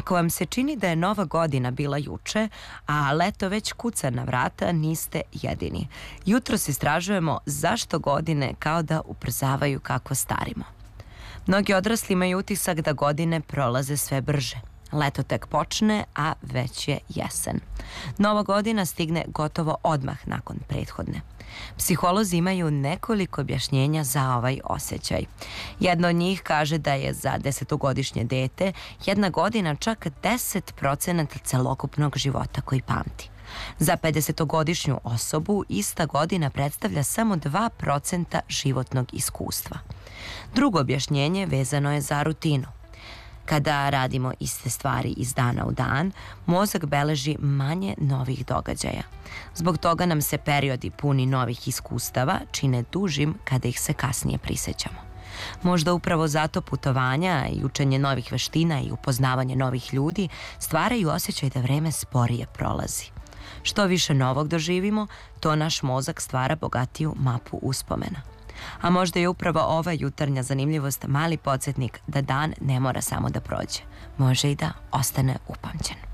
Ako vam se čini da je Nova godina bila juče, a leto već kuca na vrata, niste jedini. Jutros istražujemo zašto godine kao da ubrzavaju kako starimo. Mnogi odrasli imaju utisak da godine prolaze sve brže. Leto tek počne, a već je jesen. Nova godina stigne gotovo odmah nakon prethodne. Psiholozi imaju nekoliko objašnjenja za ovaj osjećaj. Jedno od njih kaže da je za 10-godišnje dete jedna godina čak 10% celokupnog života koji pamti. Za 50-godišnju osobu ista godina predstavlja samo 2% životnog iskustva. Drugo objašnjenje vezano je za rutinu. Kada radimo iste stvari iz dana u dan, mozak beleži manje novih događaja. Zbog toga nam se periodi puni novih iskustava čine dužim kada ih se kasnije prisećamo. Možda upravo zato putovanja i učenje novih veština i upoznavanje novih ljudi stvaraju osjećaj da vreme sporije prolazi. Što više novog doživimo, to naš mozak stvara bogatiju mapu uspomena. A možda je upravo ova jutarnja zanimljivost mali podsjetnik da dan ne mora samo da prođe. Može i da ostane upamćen.